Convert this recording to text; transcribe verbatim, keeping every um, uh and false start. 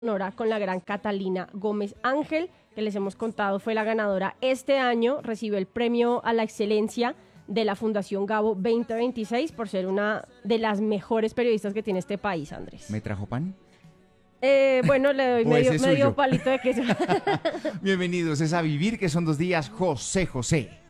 Sonora con la gran Catalina Gómez Ángel, que les hemos contado fue la ganadora este año, recibió el premio a la excelencia de la Fundación Gabo veinte veintiséis por ser una de las mejores periodistas que tiene este país, Andrés. ¿Me trajo pan? Eh, bueno, le doy medio, medio palito de queso. Bienvenidos, es A Vivir, que son dos días, José José.